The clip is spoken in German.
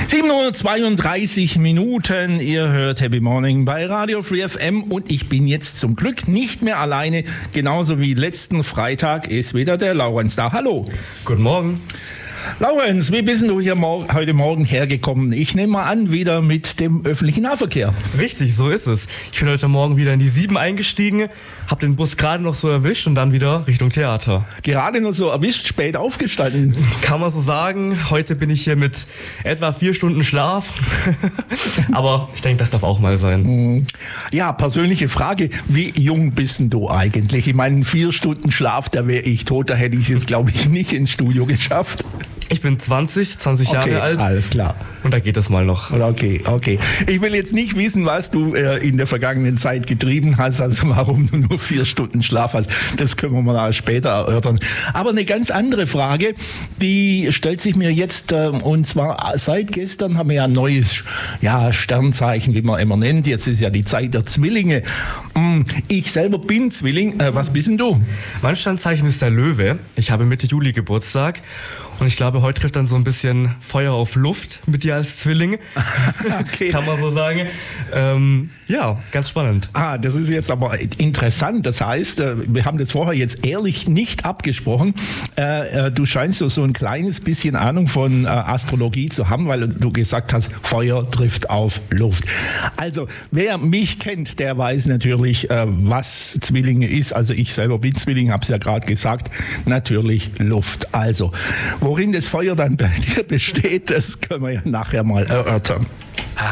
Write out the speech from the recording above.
7:32 Minuten, ihr hört Happy Morning bei Radio Free FM und ich bin jetzt zum Glück nicht mehr alleine, genauso wie letzten Freitag ist wieder der Laurenz da. Hallo. Guten Morgen. Laurenz, wie bist du hier heute Morgen hergekommen? Ich nehme mal an, wieder mit dem öffentlichen Nahverkehr. Richtig, so ist es. Ich bin heute Morgen wieder in die 7 eingestiegen, habe den Bus gerade noch so erwischt und dann wieder Richtung Theater. Gerade noch so erwischt, spät aufgestanden. Kann man so sagen. Heute bin ich hier mit etwa 4 Stunden Schlaf. Aber ich denke, das darf auch mal sein. Ja, persönliche Frage. Wie jung bist denn du eigentlich? Ich meine, 4 Stunden Schlaf, da wäre ich tot. Da hätte ich es jetzt, glaube ich, nicht ins Studio geschafft. Ich bin 20 Jahre alt. Alles klar. Und da geht es mal noch. Okay. Ich will jetzt nicht wissen, was du in der vergangenen Zeit getrieben hast, also warum du nur 4 Stunden Schlaf hast. Das können wir mal später erörtern. Aber eine ganz andere Frage, die stellt sich mir jetzt, und zwar seit gestern haben wir ja ein neues Sternzeichen, wie man immer nennt. Jetzt ist ja die Zeit der Zwillinge. Ich selber bin Zwilling. Was bist denn du? Mein Sternzeichen ist der Löwe. Ich habe Mitte Juli Geburtstag. Und ich glaube, heute trifft dann so ein bisschen Feuer auf Luft mit dir als Zwilling. Okay. Kann man so sagen. Ja, ganz spannend. Das ist jetzt aber interessant. Das heißt, wir haben das vorher jetzt ehrlich nicht abgesprochen. Du scheinst so ein kleines bisschen Ahnung von Astrologie zu haben, weil du gesagt hast, Feuer trifft auf Luft. Also, wer mich kennt, der weiß natürlich, was Zwillinge ist. Also ich selber bin Zwilling, habe es ja gerade gesagt. Natürlich Luft. Also, worin das Feuer dann bei dir besteht, das können wir ja nachher mal erörtern.